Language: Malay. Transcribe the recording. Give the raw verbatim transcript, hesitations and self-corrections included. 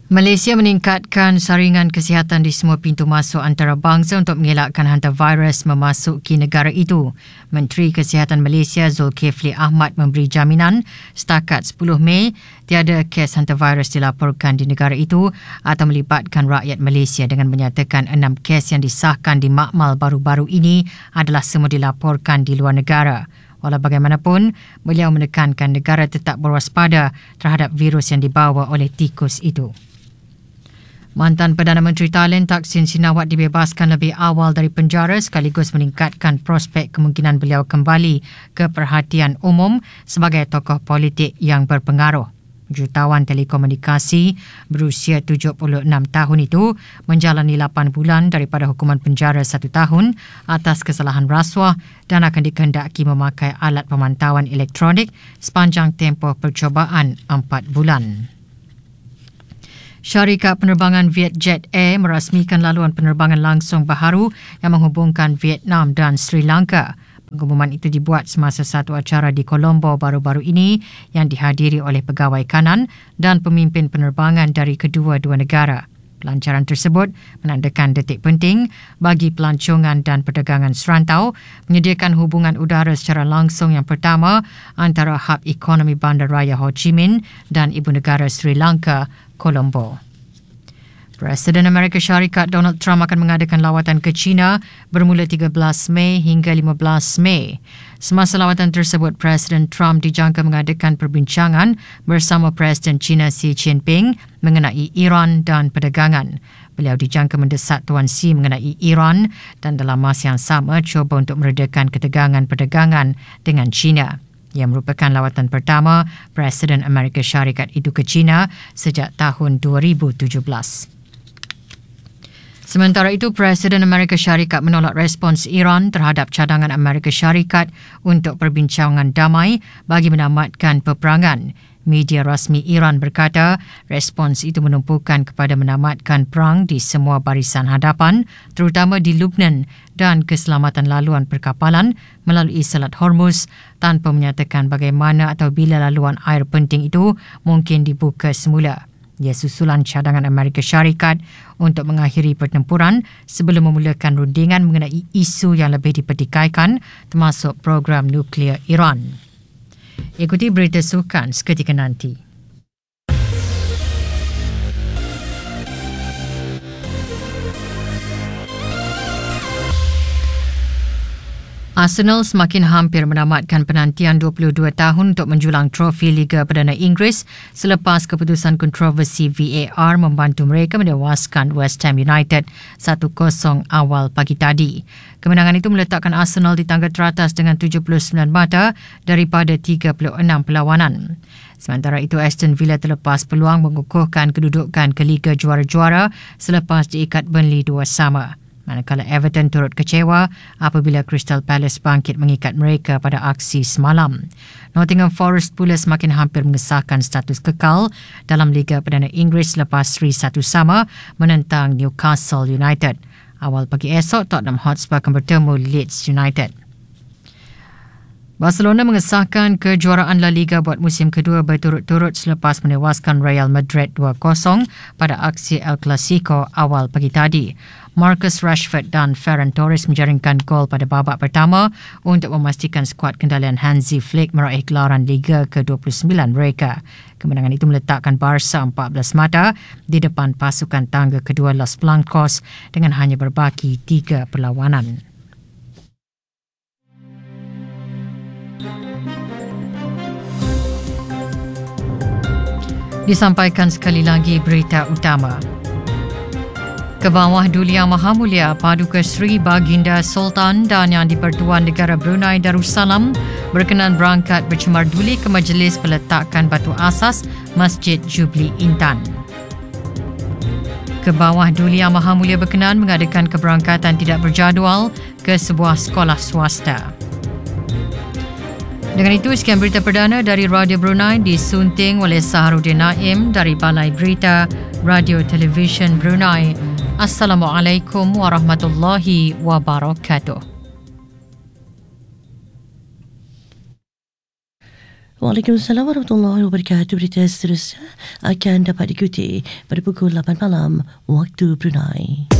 Malaysia meningkatkan saringan kesihatan di semua pintu masuk antarabangsa untuk mengelakkan hantavirus memasuki negara itu. Menteri Kesihatan Malaysia Zulkifli Ahmad memberi jaminan setakat sepuluh Mei tiada kes hantavirus dilaporkan di negara itu atau melibatkan rakyat Malaysia dengan menyatakan enam kes yang disahkan di makmal baru-baru ini adalah semua dilaporkan di luar negara. Walau bagaimanapun, beliau menekankan negara tetap berwaspada terhadap virus yang dibawa oleh tikus itu. Mantan Perdana Menteri Thailand Thaksin Shinawatra dibebaskan lebih awal dari penjara sekaligus meningkatkan prospek kemungkinan beliau kembali ke perhatian umum sebagai tokoh politik yang berpengaruh. Jutawan telekomunikasi berusia tujuh puluh enam tahun itu menjalani lapan bulan daripada hukuman penjara satu tahun atas kesalahan rasuah dan akan dikehendaki memakai alat pemantauan elektronik sepanjang tempoh percobaan empat bulan. Syarikat penerbangan Vietjet Air merasmikan laluan penerbangan langsung baharu yang menghubungkan Vietnam dan Sri Lanka. Pengumuman itu dibuat semasa satu acara di Colombo baru-baru ini yang dihadiri oleh pegawai kanan dan pemimpin penerbangan dari kedua-dua negara. Pelancaran tersebut menandakan detik penting bagi pelancongan dan perdagangan serantau, menyediakan hubungan udara secara langsung yang pertama antara hub ekonomi Bandaraya Ho Chi Minh dan ibu negara Sri Lanka, Colombo. Presiden Amerika Syarikat Donald Trump akan mengadakan lawatan ke China bermula tiga belas Mei hingga lima belas Mei. Semasa lawatan tersebut, Presiden Trump dijangka mengadakan perbincangan bersama Presiden China Xi Jinping mengenai Iran dan perdagangan. Beliau dijangka mendesak Tuan Xi mengenai Iran dan dalam masa yang sama cuba untuk meredakan ketegangan perdagangan dengan China. Ia merupakan lawatan pertama Presiden Amerika Syarikat itu ke China sejak tahun dua ribu tujuh belas. Sementara itu, Presiden Amerika Syarikat menolak respons Iran terhadap cadangan Amerika Syarikat untuk perbincangan damai bagi menamatkan peperangan. Media rasmi Iran berkata, respons itu menumpukan kepada menamatkan perang di semua barisan hadapan, terutama di Lebanon dan keselamatan laluan perkapalan melalui Selat Hormuz tanpa menyatakan bagaimana atau bila laluan air penting itu mungkin dibuka semula. Ia susulan cadangan Amerika Syarikat untuk mengakhiri pertempuran sebelum memulakan rundingan mengenai isu yang lebih dipertikaikan termasuk program nuklear Iran. Ikuti berita sukan seketika nanti. Arsenal semakin hampir menamatkan penantian dua puluh dua tahun untuk menjulang trofi Liga Perdana Inggeris selepas keputusan kontroversi V A R membantu mereka menewaskan West Ham United satu kosong awal pagi tadi. Kemenangan itu meletakkan Arsenal di tangga teratas dengan tujuh puluh sembilan mata daripada tiga puluh enam perlawanan. Sementara itu, Aston Villa terlepas peluang mengukuhkan kedudukan ke Liga Juara-Juara selepas diikat Burnley dua sama. Manakala Everton turut kecewa apabila Crystal Palace bangkit mengikat mereka pada aksi semalam. Nottingham Forest pula semakin hampir mengesahkan status kekal dalam Liga Perdana Inggeris selepas seri satu sama menentang Newcastle United. Awal pagi esok, Tottenham Hotspur akan bertemu Leeds United. Barcelona mengesahkan kejuaraan La Liga buat musim kedua berturut-turut selepas menewaskan Real Madrid dua kosong pada aksi El Clasico awal pagi tadi. Marcus Rashford dan Ferran Torres menjaringkan gol pada babak pertama untuk memastikan skuad kendalian Hansi Flick meraih gelaran Liga ke dua puluh sembilan mereka. Kemenangan itu meletakkan Barca empat belas mata di depan pasukan tangga kedua Los Blancos dengan hanya berbaki tiga perlawanan. Disampaikan sekali lagi berita utama. Kebawah Duli Yang Maha Mulia Paduka Sri Baginda Sultan dan Yang di-Pertuan Negara Brunei Darussalam berkenan berangkat bercemar duli ke majlis peletakan batu asas Masjid Jubli Intan. Kebawah Duli Yang Maha Mulia berkenan mengadakan keberangkatan tidak berjadual ke sebuah sekolah swasta. Dengan itu, sekian berita perdana dari Radio Brunei disunting oleh Saharuddin Naim dari Balai Berita Radio Television Brunei. Assalamualaikum warahmatullahi wabarakatuh. Waalaikumsalam warahmatullahi wabarakatuh. Berita seterusnya akan dapat diikuti pada pukul lapan malam waktu Brunei.